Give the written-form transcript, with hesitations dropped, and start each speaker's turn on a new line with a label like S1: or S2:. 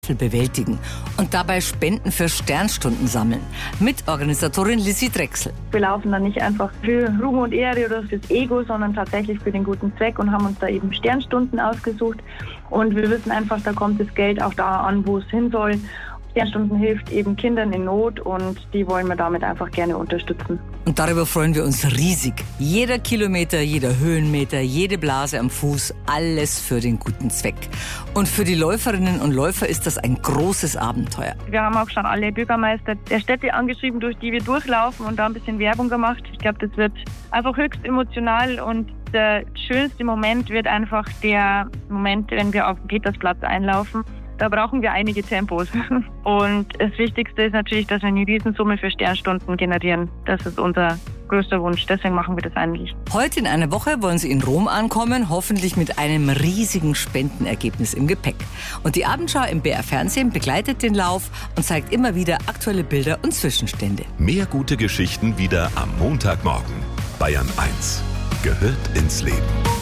S1: bewältigen und dabei Spenden für Sternstunden sammeln. Mitorganisatorin Lissy Drechsel.
S2: Wir laufen dann nicht einfach für Ruhm und Ehre oder fürs Ego, sondern tatsächlich für den guten Zweck und haben uns da eben Sternstunden ausgesucht. Und wir wissen einfach, da kommt das Geld auch da an, wo es hin soll. Sternstunden hilft eben Kindern in Not und die wollen wir damit einfach gerne unterstützen.
S1: Und darüber freuen wir uns riesig. Jeder Kilometer, jeder Höhenmeter, jede Blase am Fuß, alles für den guten Zweck. Und für die Läuferinnen und Läufer ist das ein großes Abenteuer.
S2: Wir haben auch schon alle Bürgermeister der Städte angeschrieben, durch die wir durchlaufen und da ein bisschen Werbung gemacht. Ich glaube, das wird einfach höchst emotional und der schönste Moment wird einfach der Moment, wenn wir auf den Petersplatz einlaufen. Da brauchen wir einige Tempos. Und das Wichtigste ist natürlich, dass wir eine Riesensumme für Sternstunden generieren. Das ist unser größter Wunsch. Deswegen machen wir das eigentlich.
S1: Heute in einer Woche wollen Sie in Rom ankommen, hoffentlich mit einem riesigen Spendenergebnis im Gepäck. Und die Abendschau im BR Fernsehen begleitet den Lauf und zeigt immer wieder aktuelle Bilder und Zwischenstände.
S3: Mehr gute Geschichten wieder am Montagmorgen. Bayern 1 gehört ins Leben.